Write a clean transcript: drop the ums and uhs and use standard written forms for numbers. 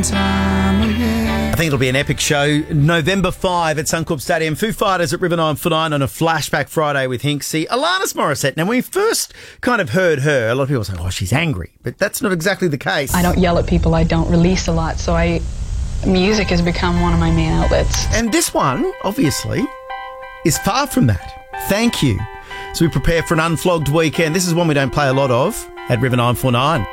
I think it'll be an epic show. November 5 at Suncorp Stadium. Foo Fighters at River 949 on a Flashback Friday with Hinksy. Alanis Morissette. Now, when we first kind of heard her, a lot of people say, oh, she's angry. But that's not exactly the case. I don't yell at people. I don't release a lot. So music has become one of my main outlets. And this one, obviously, is far from that. Thank you. So we prepare for an unflogged weekend. This is one we don't play a lot of at River 949.